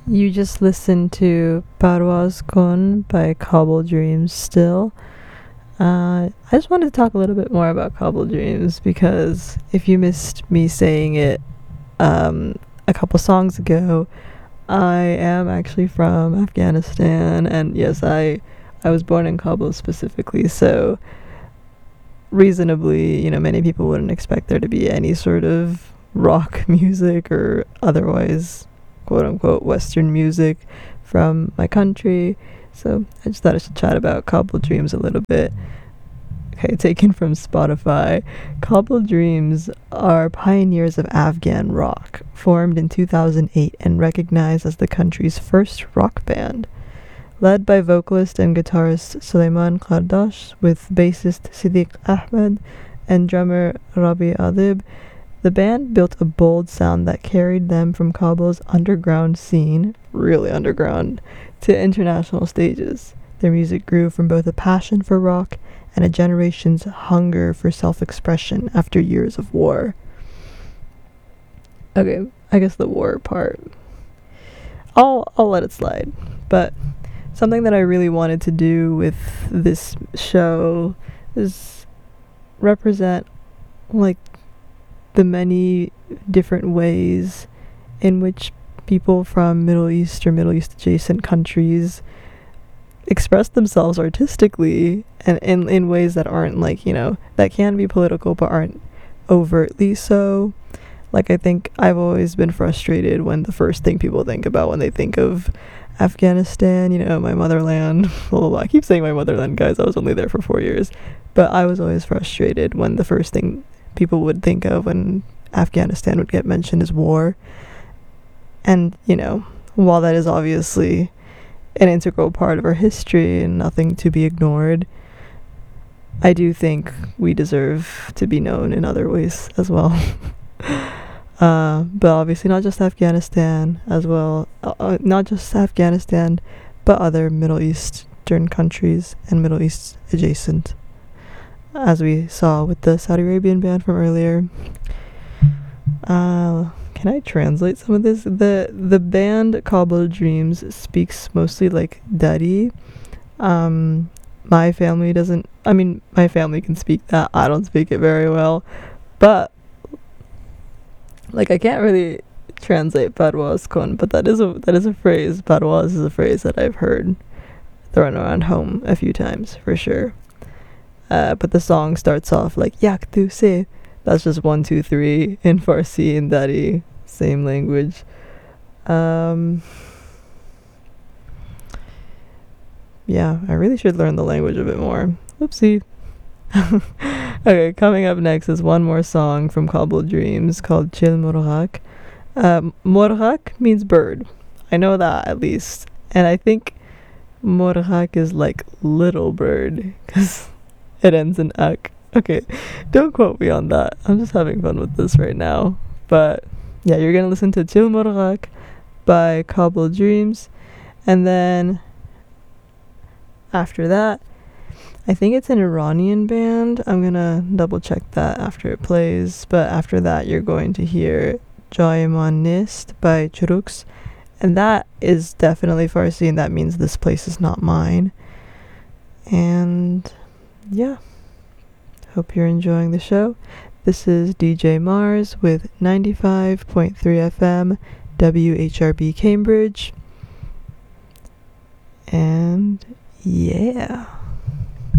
You just listened to Parwaz Kun by Cobble Dreams still. I just wanted to talk a little bit more about Cobble Dreams because if you missed me saying it a couple songs ago, I am actually from Afghanistan, and yes, I was born in Kabul specifically, so reasonably, many people wouldn't expect there to be any sort of rock music or otherwise quote unquote Western music from my country. So I just thought I should chat about Kabul Dreams a little bit. Okay, taken from Spotify. Kabul Dreams are pioneers of Afghan rock, formed in 2008 and recognized as the country's first rock band. Led by vocalist and guitarist Suleiman Kardash with bassist Siddiq Ahmed and drummer Rabi Adib, the band built a bold sound that carried them from Kabul's underground scene, really underground, to international stages. Their music grew from both a passion for rock and a generation's hunger for self-expression after years of war. Okay, I guess the war part, I'll let it slide. But something that I really wanted to do with this show is represent like the many different ways in which people from Middle East or Middle East adjacent countries express themselves artistically and in ways that aren't that can be political but aren't overtly so. Like, I think I've always been frustrated when the first thing people think about when they think of Afghanistan, my motherland. Well, I keep saying my motherland, guys. I was only there for 4 years. But I was always frustrated when the first thing people would think of when Afghanistan would get mentioned is war. And, while that is obviously an integral part of our history and nothing to be ignored, I do think we deserve to be known in other ways as well. But obviously not just Afghanistan as well, not just Afghanistan, but other Middle Eastern countries and Middle East adjacent, as we saw with the Saudi Arabian band from earlier. Can I translate some of this? The band Kabul Dreams speaks mostly like Dari. My family my family can speak that. I don't speak it very well, but I can't really translate Parwaz Kun, but that is a phrase. Parwaz is a phrase that I've heard thrown around home a few times for sure. But the song starts off like Yak tu se. That's just 1, 2, 3 in Farsi and Dari, same language. Yeah, I really should learn the language a bit more. Oopsie. Okay, coming up next is one more song from Kabul Dreams called Chil Morghak. Morghak means bird. I know that at least. And I think Morghak is like little bird because it ends in ak. Okay, don't quote me on that. I'm just having fun with this right now. But yeah, you're going to listen to Chil Morghak by Kabul Dreams. And then after that, I think it's an Iranian band. I'm gonna double check that after it plays. But after that, you're going to hear Jaiman Nist by Churuks. And that is definitely Farsi, and that means this place is not mine. And yeah, hope you're enjoying the show. This is DJ Mars with 95.3 FM WHRB Cambridge. And yeah.